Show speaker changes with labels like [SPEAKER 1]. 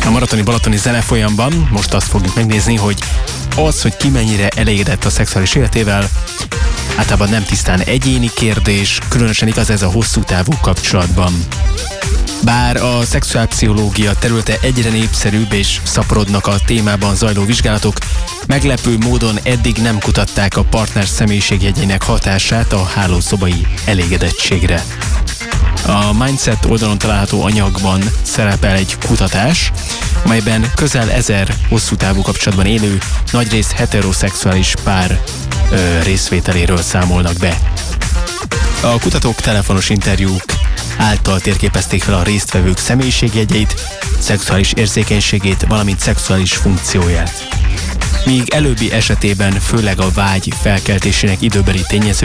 [SPEAKER 1] A maratoni balatoni zenefolyamban most azt fogjuk megnézni, hogy ki mennyire elégedett a szexuális életével, általában nem tisztán egyéni kérdés, különösen igaz ez a hosszú távú kapcsolatban. Bár a szexuálpszichológia területe egyre népszerűbb és szaporodnak a témában zajló vizsgálatok, meglepő módon eddig nem kutatták a partner személyiségjegyeinek hatását a hálószobai elégedettségre. A Mindset oldalon található anyagban szerepel egy kutatás, melyben közel 1000 hosszú távú kapcsolatban élő, nagyrészt heteroszexuális pár részvételéről számolnak be. A kutatók telefonos interjúk által térképezték fel a résztvevők személyiségjegyeit, szexuális érzékenységét, valamint szexuális funkcióját. Míg előbbi esetében főleg a vágy felkeltésének időbeli tényező